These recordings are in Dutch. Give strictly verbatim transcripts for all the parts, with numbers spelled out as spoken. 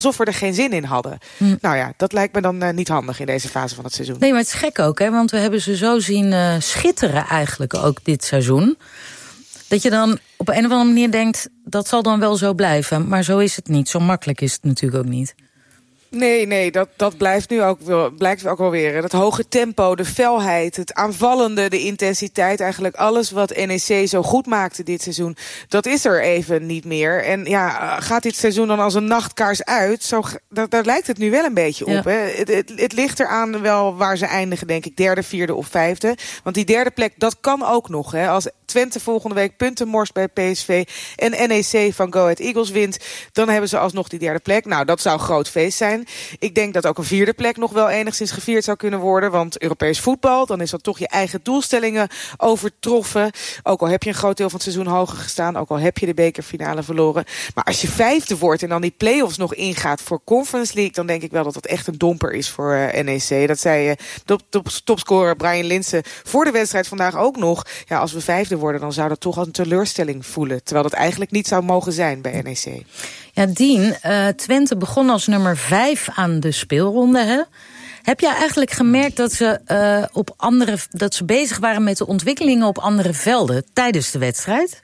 alsof we er geen zin in hadden. Hm. Nou ja, dat lijkt me dan uh, niet handig in deze fase van het seizoen. Nee, maar het is gek ook, hè? Want we hebben ze zo zien uh, schitteren eigenlijk ook dit seizoen. Dat je dan op een of andere manier denkt, dat zal dan wel zo blijven. Maar zo is het niet. Zo makkelijk is het natuurlijk ook niet. Nee, nee, dat, dat blijft nu ook wel, blijkt ook wel weer. Dat hoge tempo, de felheid, het aanvallende, de intensiteit. Eigenlijk alles wat N E C zo goed maakte dit seizoen, dat is er even niet meer. En ja, gaat dit seizoen dan als een nachtkaars uit? Zo, daar, daar lijkt het nu wel een beetje op. Ja. Hè? Het, het, het ligt eraan wel waar ze eindigen, denk ik. Derde, vierde of vijfde. Want die derde plek, dat kan ook nog. Hè? Als Twente volgende week punten morst bij P S V en N E C van Go Ahead Eagles wint, dan hebben ze alsnog die derde plek. Nou, dat zou een groot feest zijn. Ik denk dat ook een vierde plek nog wel enigszins gevierd zou kunnen worden. Want Europees voetbal, dan is dat toch je eigen doelstellingen overtroffen. Ook al heb je een groot deel van het seizoen hoger gestaan. Ook al heb je de bekerfinale verloren. Maar als je vijfde wordt en dan die play-offs nog ingaat voor Conference League, dan denk ik wel dat dat echt een domper is voor uh, N E C. Dat zei uh, top, top, topscorer Brian Linssen voor de wedstrijd vandaag ook nog. Ja, als we vijfde worden, dan zou dat toch als een teleurstelling voelen. Terwijl dat eigenlijk niet zou mogen zijn bij N E C. Ja, Dien, uh, Twente begon als nummer vijf aan de speelronde, hè? Heb jij eigenlijk gemerkt dat ze, uh, op andere, dat ze bezig waren met de ontwikkelingen op andere velden tijdens de wedstrijd?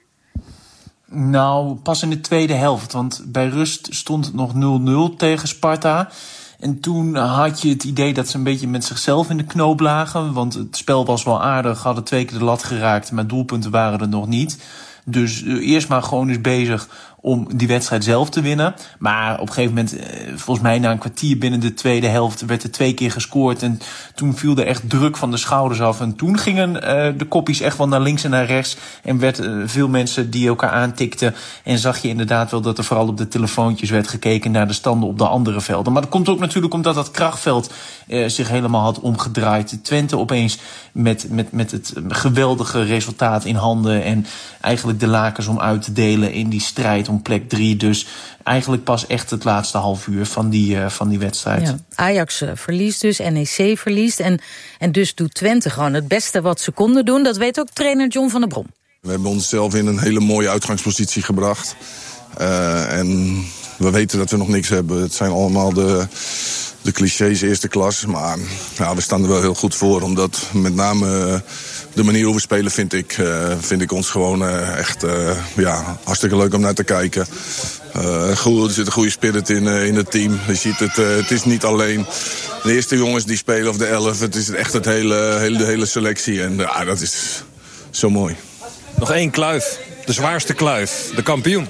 Nou, pas in de tweede helft. Want bij rust stond het nog nul nul tegen Sparta. En toen had je het idee dat ze een beetje met zichzelf in de knoop lagen. Want het spel was wel aardig, hadden twee keer de lat geraakt, maar doelpunten waren er nog niet. Dus uh, eerst maar gewoon eens bezig om die wedstrijd zelf te winnen. Maar op een gegeven moment, volgens mij na een kwartier binnen de tweede helft, werd er twee keer gescoord. En toen viel er echt druk van de schouders af. En toen gingen uh, de koppies echt wel naar links en naar rechts. En werd uh, veel mensen die elkaar aantikten. En zag je inderdaad wel dat er vooral op de telefoontjes werd gekeken naar de standen op de andere velden. Maar dat komt ook natuurlijk omdat dat krachtveld uh, zich helemaal had omgedraaid. Twente opeens met, met, met het geweldige resultaat in handen. En eigenlijk de lakens om uit te delen in die strijd om plek drie. Dus eigenlijk pas echt het laatste half uur van die, uh, van die wedstrijd. Ja, Ajax uh, verliest dus, N E C verliest. En, en dus doet Twente gewoon het beste wat ze konden doen. Dat weet ook trainer John van der Brom. We hebben onszelf in een hele mooie uitgangspositie gebracht. Uh, en we weten dat we nog niks hebben. Het zijn allemaal de, de clichés eerste klas. Maar ja, we staan er wel heel goed voor. Omdat met name uh, de manier hoe we spelen vind ik, uh, vind ik ons gewoon uh, echt uh, ja, hartstikke leuk om naar te kijken. Uh, goed, er zit een goede spirit in, uh, in het team. Je ziet het, uh, het is niet alleen de eerste jongens die spelen of de elf. Het is echt het hele, hele, de hele selectie. En ja, dat is zo mooi. Nog één kluif. De zwaarste kluif. De kampioen.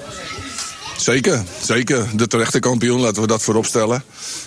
Zeker, zeker. De terechte kampioen, laten we dat voorop stellen.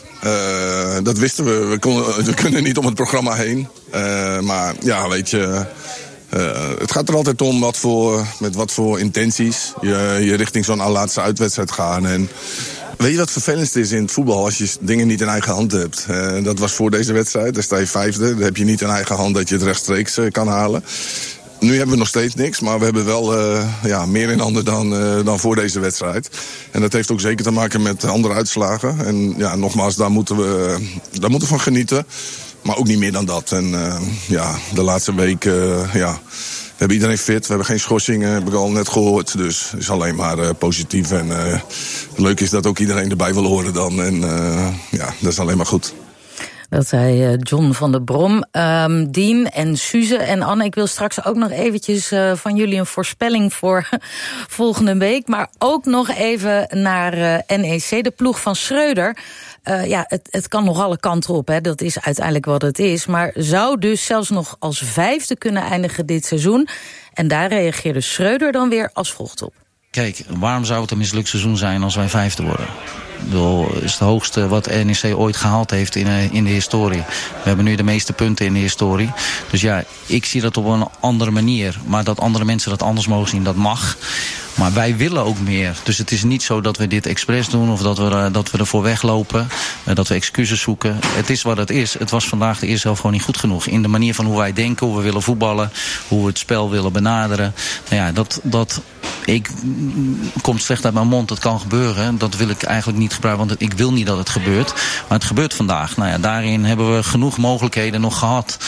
Uh, dat wisten we. We, kon, we kunnen niet om het programma heen. Uh, maar ja, weet je, uh, het gaat er altijd om wat voor, met wat voor intenties je, je richting zo'n laatste uitwedstrijd gaat. En weet je wat vervelend is in het voetbal als je dingen niet in eigen hand hebt? Uh, dat was voor deze wedstrijd. Daar sta je vijfde. Dan heb je niet in eigen hand dat je het rechtstreeks uh, kan halen. Nu hebben we nog steeds niks, maar we hebben wel uh, ja, meer in handen dan, uh, dan voor deze wedstrijd. En dat heeft ook zeker te maken met andere uitslagen. En ja, nogmaals, daar moeten we, daar moeten we van genieten. Maar ook niet meer dan dat. En uh, ja, de laatste week, uh, ja, we hebben iedereen fit. We hebben geen schorsingen, heb ik al net gehoord. Dus het is alleen maar uh, positief. En uh, leuk is dat ook iedereen erbij wil horen dan. En uh, ja, dat is alleen maar goed. Dat zei John van der Brom. Um, Dien en Suze en Anne, ik wil straks ook nog eventjes uh, van jullie een voorspelling voor volgende week. Maar ook nog even naar uh, N E C, de ploeg van Schreuder. Uh, ja, het, het kan nog alle kanten op, hè. Dat is uiteindelijk wat het is. Maar zou dus zelfs nog als vijfde kunnen eindigen dit seizoen. En daar reageerde Schreuder dan weer als volgt op. Kijk, waarom zou het een mislukt seizoen zijn als wij vijfde worden? Dat is het hoogste wat N E C ooit gehaald heeft in, in de historie. We hebben nu de meeste punten in de historie. Dus ja, ik zie dat op een andere manier. Maar dat andere mensen dat anders mogen zien, dat mag. Maar wij willen ook meer. Dus het is niet zo dat we dit expres doen of dat we, uh, dat we ervoor weglopen. Uh, dat we excuses zoeken. Het is wat het is. Het was vandaag de eerste helft gewoon niet goed genoeg. In de manier van hoe wij denken, hoe we willen voetballen. Hoe we het spel willen benaderen. Nou ja, dat... dat Ik komt slecht uit mijn mond, dat kan gebeuren. Dat wil ik eigenlijk niet gebruiken, want ik wil niet dat het gebeurt. Maar het gebeurt vandaag. Nou ja, daarin hebben we genoeg mogelijkheden nog gehad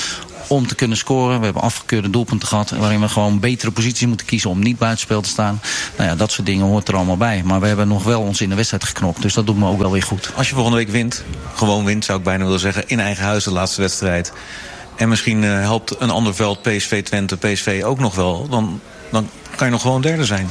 om te kunnen scoren. We hebben afgekeurde doelpunten gehad waarin we gewoon betere posities moeten kiezen om niet buitenspel te staan. Nou ja, dat soort dingen hoort er allemaal bij. Maar we hebben nog wel ons in de wedstrijd geknokt. Dus dat doet me ook wel weer goed. Als je volgende week wint, gewoon wint zou ik bijna willen zeggen, in eigen huis de laatste wedstrijd. En misschien uh, helpt een ander veld, P S V Twente, P S V ook nog wel. Dan, dan kan je nog gewoon derde zijn.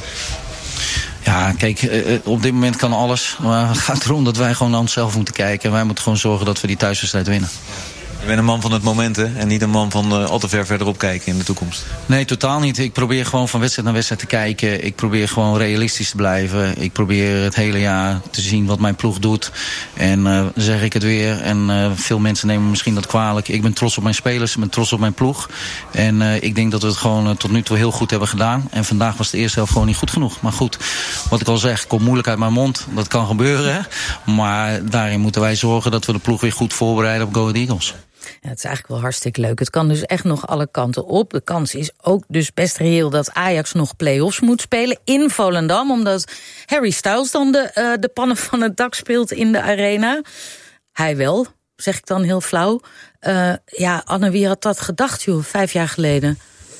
Ja, kijk, uh, op dit moment kan alles. Maar het gaat erom dat wij gewoon naar onszelf moeten kijken. En wij moeten gewoon zorgen dat we die thuiswedstrijd winnen. Je bent een man van het moment, hè? En niet een man van uh, al te ver verderop kijken in de toekomst. Nee, totaal niet. Ik probeer gewoon van wedstrijd naar wedstrijd te kijken. Ik probeer gewoon realistisch te blijven. Ik probeer het hele jaar te zien wat mijn ploeg doet. En uh, dan zeg ik het weer. En uh, veel mensen nemen misschien dat kwalijk. Ik ben trots op mijn spelers, ik ben trots op mijn ploeg. En uh, ik denk dat we het gewoon uh, tot nu toe heel goed hebben gedaan. En vandaag was de eerste helft gewoon niet goed genoeg. Maar goed, wat ik al zeg, komt moeilijk uit mijn mond. Dat kan gebeuren. Hè? Maar daarin moeten wij zorgen dat we de ploeg weer goed voorbereiden op Go Ahead Eagles. Ja, het is eigenlijk wel hartstikke leuk. Het kan dus echt nog alle kanten op. De kans is ook dus best reëel dat Ajax nog play-offs moet spelen in Volendam. Omdat Harry Styles dan de, uh, de pannen van het dak speelt in de arena. Hij wel, zeg ik dan heel flauw. Uh, ja, Anne, wie had dat gedacht, joh, vijf jaar geleden?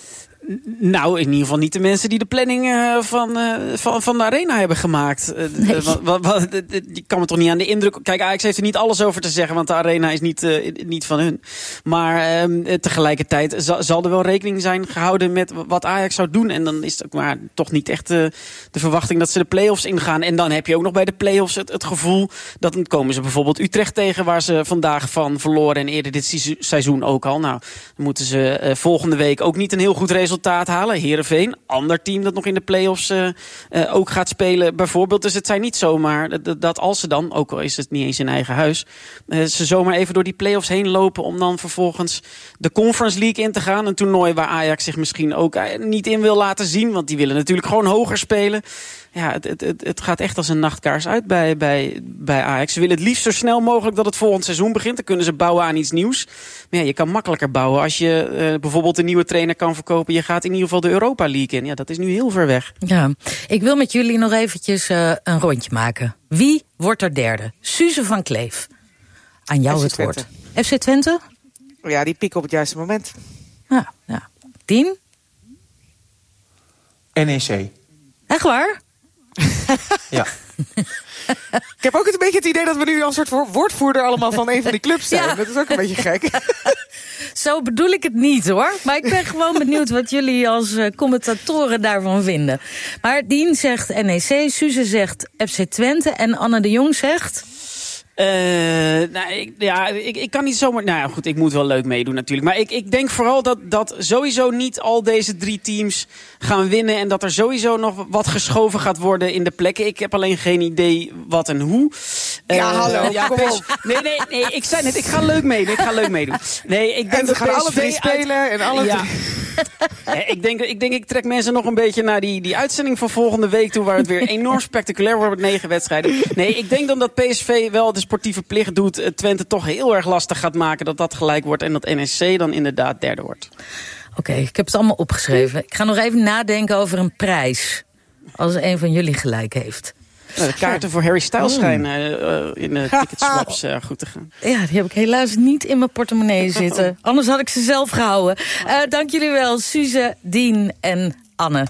Nou, in ieder geval niet de mensen die de planning uh, van, uh, van, van de arena hebben gemaakt. Uh, nee. uh, wat, wat, die kan me toch niet aan de indruk... Kijk, Ajax heeft er niet alles over te zeggen, want de arena is niet, uh, niet van hun. Maar uh, tegelijkertijd zal, zal er wel rekening zijn gehouden met wat Ajax zou doen. En dan is het ook maar toch niet echt uh, de verwachting dat ze de play-offs ingaan. En dan heb je ook nog bij de play-offs het, het gevoel dat dan komen ze bijvoorbeeld Utrecht tegen, waar ze vandaag van verloren en eerder dit seizoen ook al. Nou, dan moeten ze uh, volgende week ook niet een heel goed resultaat resultaat halen. Heerenveen, ander team dat nog in de play-offs uh, uh, ook gaat spelen bijvoorbeeld. Dus het zijn niet zomaar dat, dat als ze dan, ook al is het niet eens in eigen huis, uh, ze zomaar even door die play-offs heen lopen om dan vervolgens de Conference League in te gaan. Een toernooi waar Ajax zich misschien ook niet in wil laten zien, want die willen natuurlijk gewoon hoger spelen. Ja, het, het, het, het gaat echt als een nachtkaars uit bij, bij, bij Ajax. Ze willen het liefst zo snel mogelijk dat het volgend seizoen begint. Dan kunnen ze bouwen aan iets nieuws. Maar ja, je kan makkelijker bouwen als je uh, bijvoorbeeld een nieuwe trainer kan verkopen. Je gaat in ieder geval de Europa League in. Ja, dat is nu heel ver weg. Ja, ik wil met jullie nog eventjes uh, een rondje maken. Wie wordt er derde? Suze van Kleef. Aan jou het woord. F C Twente? Ja, die pieken op het juiste moment. Ja, ja. Dien? N E C. Echt waar? Ja. Ik heb ook een beetje het idee dat we nu als soort woordvoerder allemaal van een van die clubs zijn. Ja. Dat is ook een beetje gek. Zo bedoel ik het niet, hoor. Maar ik ben gewoon benieuwd wat jullie als uh, commentatoren daarvan vinden. Maar Dien zegt N E C, Suze zegt F C Twente en Anne de Jong zegt... Uh, nou, ik, ja, ik, ik kan niet zomaar... Nou ja, goed, ik moet wel leuk meedoen natuurlijk. Maar ik, ik denk vooral dat, dat sowieso niet al deze drie teams gaan winnen. En dat er sowieso nog wat geschoven gaat worden in de plekken. Ik heb alleen geen idee wat en hoe. Ja, uh, hallo, ja, kom P S... op. Nee, nee, nee, ik zei net, ik ga leuk meedoen. Ik ga leuk meedoen. Nee, ik denk en dat gaan P S V alle drie spelen uit... en alle ja. drie... ik, denk, ik denk, ik trek mensen nog een beetje naar die, die uitzending van volgende week toe, waar het weer enorm spectaculair wordt met negen wedstrijden. Nee, ik denk dan dat P S V wel de sportieve plicht doet, Twente toch heel erg lastig gaat maken, dat dat gelijk wordt en dat N E C dan inderdaad derde wordt. Oké, okay, ik heb het allemaal opgeschreven. Ik ga nog even nadenken over een prijs, als een van jullie gelijk heeft. Nou, de kaarten voor Harry Styles schijnen uh, in de ticketswaps uh, goed te gaan. Ja, die heb ik helaas niet in mijn portemonnee zitten. Anders had ik ze zelf gehouden. Uh, dank jullie wel, Suze, Dien en Anne.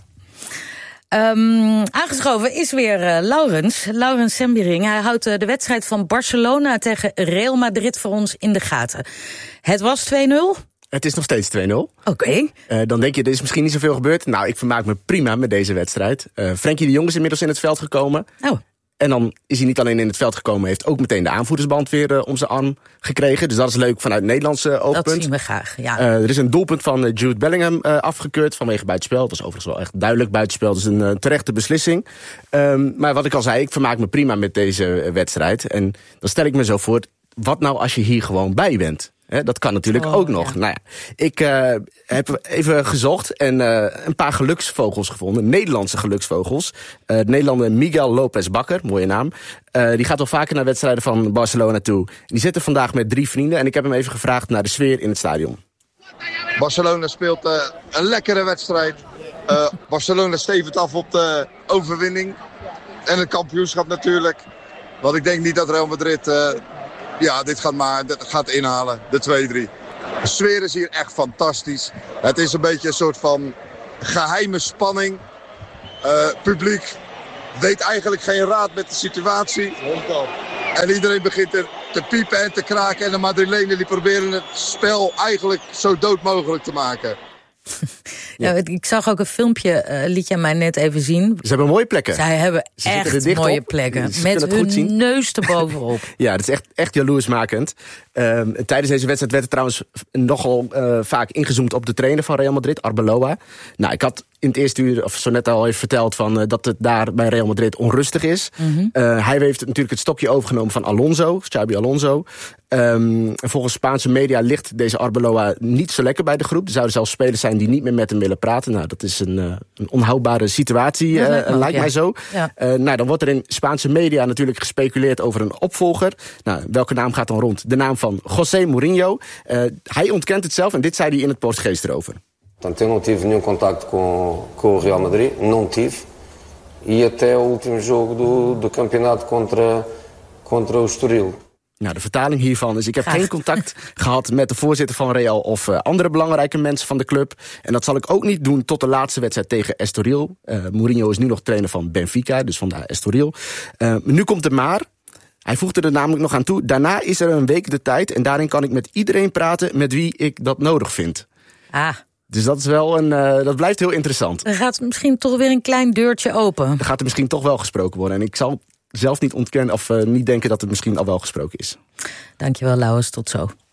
Um, aangeschoven is weer uh, Laurens. Laurens Sembiring. Hij houdt uh, de wedstrijd van Barcelona tegen Real Madrid voor ons in de gaten. Het was twee nul. Het is nog steeds twee nul. Oké. Okay. Uh, dan denk je, er is misschien niet zoveel gebeurd. Nou, ik vermaak me prima met deze wedstrijd. Uh, Frenkie de Jong is inmiddels in het veld gekomen. Oh. En dan is hij niet alleen in het veld gekomen, heeft ook meteen de aanvoerdersband weer uh, om zijn arm gekregen. Dus dat is leuk vanuit het Nederlandse uh, oogpunt. Dat zien we graag, ja. Uh, er is een doelpunt van uh, Jude Bellingham uh, afgekeurd vanwege buitenspel. Dat is overigens wel echt duidelijk buitenspel. Dat is een uh, terechte beslissing. Um, maar wat ik al zei, ik vermaak me prima met deze uh, wedstrijd. En dan stel ik me zo voor, wat nou als je hier gewoon bij bent? He, dat kan natuurlijk oh, ook nog. Ja. Nou ja, ik uh, heb even gezocht en uh, een paar geluksvogels gevonden. Nederlandse geluksvogels. Uh, de Nederlander Miguel Lopez Bakker, mooie naam. Uh, die gaat wel vaker naar wedstrijden van Barcelona toe. Die zit er vandaag met drie vrienden en ik heb hem even gevraagd naar de sfeer in het stadion. Barcelona speelt uh, een lekkere wedstrijd. Uh, Barcelona stevend af op de overwinning. En het kampioenschap natuurlijk. Want ik denk niet dat Real Madrid... Uh, Ja, dit gaat maar dit gaat inhalen, de twee drie. De sfeer is hier echt fantastisch. Het is een beetje een soort van geheime spanning. Uh, publiek weet eigenlijk geen raad met de situatie. En iedereen begint er te piepen en te kraken. En de Madrilenen die proberen het spel eigenlijk zo dood mogelijk te maken. Ja. Ja, ik zag ook een filmpje, uh, liet je mij net even zien. Ze hebben mooie plekken. Zij hebben Ze echt mooie op. plekken. Ze met hun neus erbovenop. Ja, dat is echt, echt jaloersmakend. Um, tijdens deze wedstrijd werd er trouwens nogal uh, vaak ingezoomd op de trainer van Real Madrid, Arbeloa. Nou, ik had in het eerste uur, of zo net al even verteld, van, uh, dat het daar bij Real Madrid onrustig is. Mm-hmm. Uh, hij heeft natuurlijk het stokje overgenomen van Alonso, Xabi Alonso. Um, en volgens Spaanse media ligt deze Arbeloa niet zo lekker bij de groep. Er zouden zelfs spelers zijn die niet meer met hem willen praten. Nou, dat is een, uh, een onhoudbare situatie, uh, lijkt, me, lijkt ja. mij zo. Ja. Uh, nou, dan wordt er in Spaanse media natuurlijk gespeculeerd over een opvolger. Nou, welke naam gaat dan rond? De naam van José Mourinho. Uh, hij ontkent het zelf en dit zei hij in het Portugees erover. Portanto, eu não tive nenhum contacto com, com o Real Madrid, não tive. E até o último jogo do, do campeonato contra, contra o Estoril. Nou, de vertaling hiervan is: ik heb Graag. geen contact gehad met de voorzitter van Real of uh, andere belangrijke mensen van de club. En dat zal ik ook niet doen tot de laatste wedstrijd tegen Estoril. Uh, Mourinho is nu nog trainer van Benfica, dus vandaar Estoril. Uh, nu komt het maar. Hij voegde er namelijk nog aan toe: daarna is er een week de tijd en daarin kan ik met iedereen praten met wie ik dat nodig vind. Ah. Dus dat is wel een, uh, dat blijft heel interessant. Er gaat misschien toch weer een klein deurtje open. Er gaat er misschien toch wel gesproken worden. En ik zal zelf niet ontkennen of uh, niet denken dat het misschien al wel gesproken is. Dankjewel, Lauwers. Tot zo.